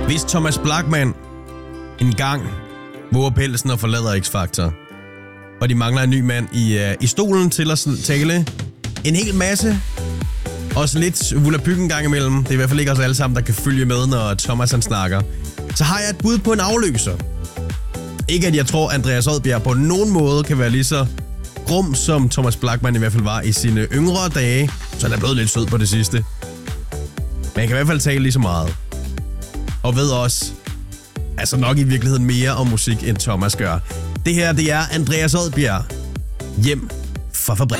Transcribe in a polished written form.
Hvis Thomas Blachman en gang våger pelsen og forlader X-Factor, og de mangler en ny mand i stolen til at tale en hel masse, også lidt vulapyg en gang imellem, det er i hvert fald ikke os alle sammen, der kan følge med, når Thomas han snakker, så har jeg et bud på en afløser. Ikke at jeg tror, Andreas Odbjerg på nogen måde kan være lige så grum, som Thomas Blachman i hvert fald var i sine yngre dage, så han er blevet lidt sød på det sidste. Men han kan i hvert fald tale lige så meget. Og ved også, altså nok i virkeligheden mere om musik, end Thomas gør. Det her, det er Andreas Odbjerg, hjem fra fabrikken.